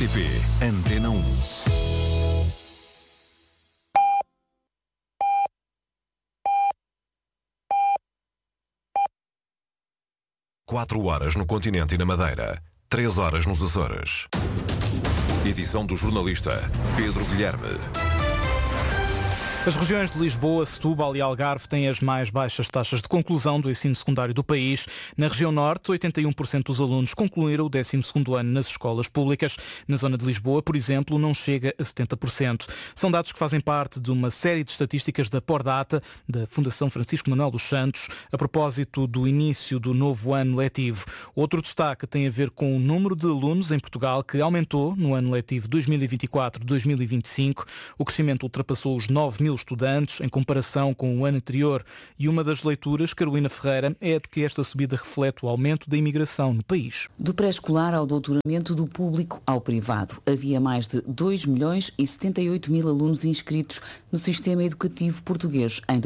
RTP Antena 1. Quatro horas no continente e na Madeira, 3 horas nos Açores. Edição do jornalista Pedro Guilherme. As regiões de Lisboa, Setúbal e Algarve têm as mais baixas taxas de conclusão do ensino secundário do país. Na região norte, 81% dos alunos concluíram o 12º ano nas escolas públicas. Na zona de Lisboa, por exemplo, não chega a 70%. São dados que fazem parte de uma série de estatísticas da Pordata, da Fundação Francisco Manuel dos Santos, a propósito do início do novo ano letivo. Outro destaque tem a ver com o número de alunos em Portugal, que aumentou no ano letivo 2024-2025. O crescimento ultrapassou os 9.000 estudantes em comparação com o ano anterior, e uma das leituras, Carolina Ferreira, é de que esta subida reflete o aumento da imigração no país. Do pré-escolar ao doutoramento, do público ao privado, havia mais de 2.078.000 alunos inscritos no sistema educativo português em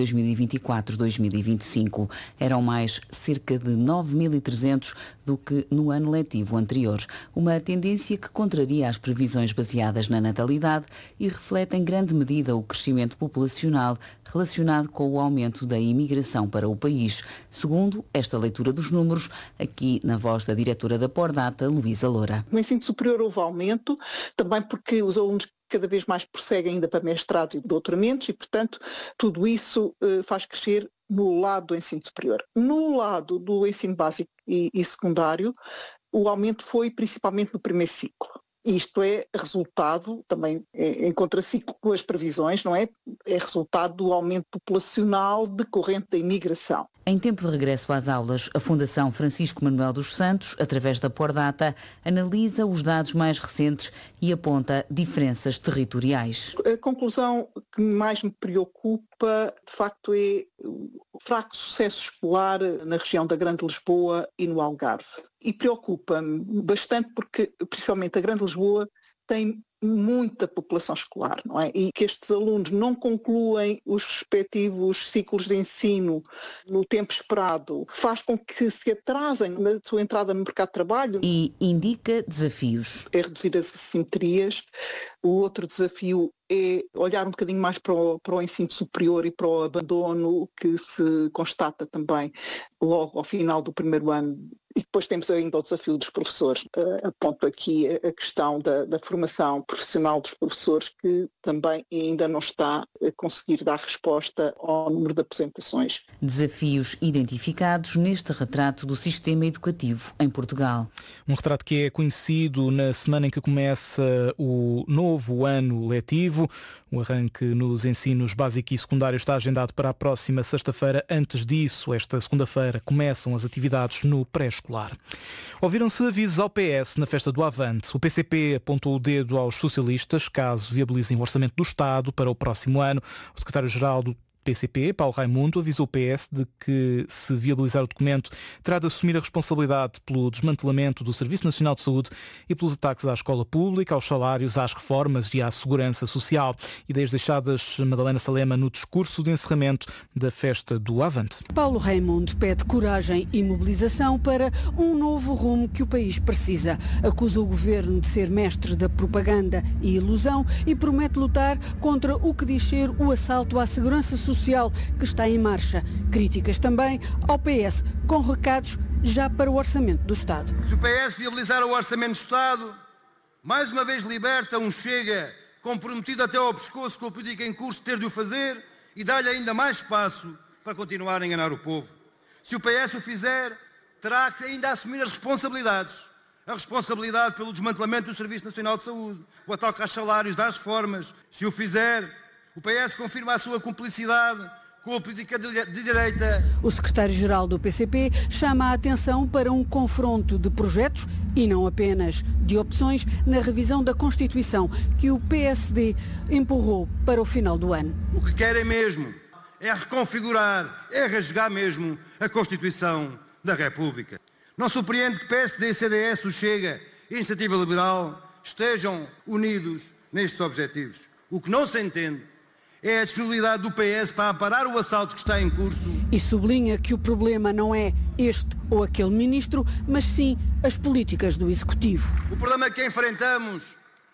2024-2025. Eram mais cerca de 9.300 do que no ano letivo anterior. Uma tendência que contraria as previsões baseadas na natalidade e reflete em grande medida o crescimento populacional relacionado com o aumento da imigração para o país, segundo esta leitura dos números, aqui na voz da diretora da Pordata, Luísa Loura. No ensino superior houve aumento, também porque os alunos cada vez mais prosseguem ainda para mestrados e doutoramentos e, portanto, tudo isso faz crescer no lado do ensino superior. No lado do ensino básico e secundário, o aumento foi principalmente no primeiro ciclo. Isto é resultado, também em contraciclo com as previsões, não é? É resultado do aumento populacional decorrente da imigração. Em tempo de regresso às aulas, a Fundação Francisco Manuel dos Santos, através da Pordata, analisa os dados mais recentes e aponta diferenças territoriais. A conclusão que mais me preocupa, de facto, é o fraco sucesso escolar na região da Grande Lisboa e no Algarve. E preocupa-me bastante porque, principalmente, a Grande Lisboa tem muita população escolar, não é? E que estes alunos não concluem os respectivos ciclos de ensino no tempo esperado, faz com que se atrasem na sua entrada no mercado de trabalho. E indica desafios. É reduzir as assimetrias. O outro desafio é olhar um bocadinho mais para o ensino superior e para o abandono que se constata também logo ao final do primeiro ano. E depois temos ainda o desafio dos professores. Aponto aqui a questão da formação profissional dos professores, que também ainda não está a conseguir dar resposta ao número de aposentações. Desafios identificados neste retrato do sistema educativo em Portugal. Um retrato que é conhecido na semana em que começa o novo ano letivo. O arranque nos ensinos básico e secundário está agendado para a próxima sexta-feira. Antes disso, esta segunda-feira, começam as atividades no pré-escolar. Ouviram-se avisos ao PS na festa do Avante. O PCP apontou o dedo aos socialistas caso viabilizem o orçamento do Estado para o próximo ano. O secretário-geral do PCP, Paulo Raimundo, avisou o PS de que, se viabilizar o documento, terá de assumir a responsabilidade pelo desmantelamento do Serviço Nacional de Saúde e pelos ataques à escola pública, aos salários, às reformas e à segurança social. Ideias deixadas Madalena Salema no discurso de encerramento da festa do Avante. Paulo Raimundo pede coragem e mobilização para um novo rumo que o país precisa. Acusa o governo de ser mestre da propaganda e ilusão e promete lutar contra o que diz ser o assalto à segurança social que está em marcha. Críticas também ao PS, com recados já para o orçamento do Estado. Se o PS viabilizar o orçamento do Estado, mais uma vez liberta um Chega comprometido até ao pescoço com a política em curso ter de o fazer e dá-lhe ainda mais espaço para continuar a enganar o povo. Se o PS o fizer, terá que ainda assumir as responsabilidades. A responsabilidade pelo desmantelamento do Serviço Nacional de Saúde, o ataque aos salários, das reformas. Se o fizer, o PS confirma a sua cumplicidade com a política de direita. O secretário-geral do PCP chama a atenção para um confronto de projetos e não apenas de opções na revisão da Constituição que o PSD empurrou para o final do ano. O que querem mesmo é reconfigurar, é rasgar mesmo a Constituição da República. Não surpreende que PSD, CDS, o Chega e a Iniciativa Liberal estejam unidos nestes objetivos. O que não se entende é a disponibilidade do PS para parar o assalto que está em curso. E sublinha que o problema não é este ou aquele ministro, mas sim as políticas do Executivo. O problema que enfrentamos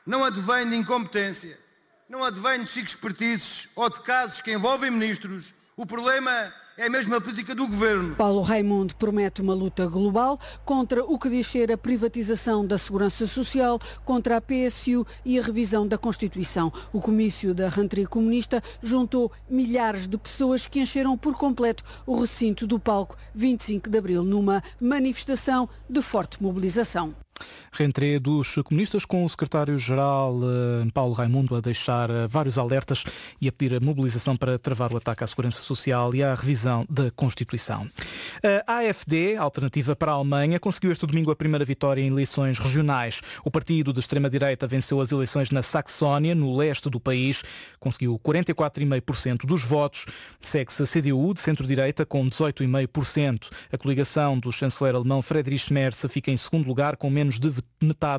não advém de incompetência, não advém de chiques espertices ou de casos que envolvem ministros. O problema é mesmo a política do Governo. Paulo Raimundo promete uma luta global contra o que diz ser a privatização da Segurança Social, contra a PSU e a revisão da Constituição. O comício da rentrée comunista juntou milhares de pessoas que encheram por completo o recinto do palco 25 de Abril, numa manifestação de forte mobilização. Rentrée dos comunistas, com o secretário-geral Paulo Raimundo a deixar vários alertas e a pedir a mobilização para travar o ataque à segurança social e à revisão da Constituição. A AfD, Alternativa para a Alemanha, conseguiu este domingo a primeira vitória em eleições regionais. O partido de extrema-direita venceu as eleições na Saxónia, no leste do país, conseguiu 44,5% dos votos. Segue-se a CDU, de centro-direita, com 18,5%. A coligação do chanceler alemão Friedrich Merz fica em segundo lugar, com menos de metade